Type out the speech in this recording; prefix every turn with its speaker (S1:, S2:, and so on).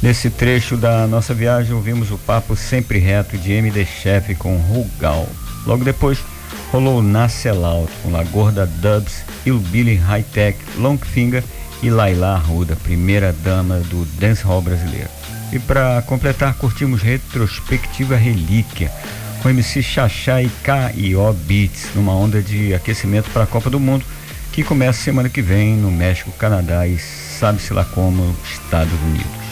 S1: Nesse trecho da nossa viagem, ouvimos o papo sempre reto de MD Chef com Rugal. Logo depois, rolou Nascel Out com La Gorda Dubs, Hillbilly High Tech, Longfinger e Laila Arruda, primeira dama do dancehall brasileiro. E para completar, curtimos Retrospectiva Relíquia, com MC Xaxá e K.I.O. Beats, numa onda de aquecimento para a Copa do Mundo, que começa semana que vem no México, Canadá e sabe-se lá como Estados Unidos.